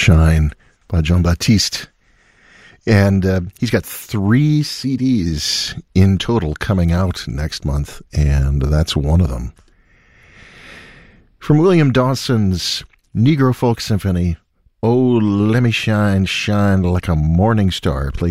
Shine by Jean-Baptiste. And he's got 3 CDs in total coming out next month, and that's one of them. From William Dawson's Negro Folk Symphony, Oh, Let Me Shine, Shine Like a Morning Star, played